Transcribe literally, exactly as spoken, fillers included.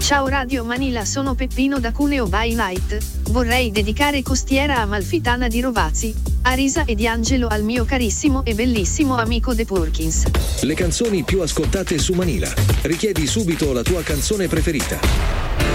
Ciao Radio Manila, sono Peppino da Cuneo by Night. Vorrei dedicare Costiera Amalfitana di Rovazzi, a Risa e di Angelo, al mio carissimo e bellissimo amico The Perkins. Le canzoni più ascoltate su Manila. Richiedi subito la tua canzone preferita.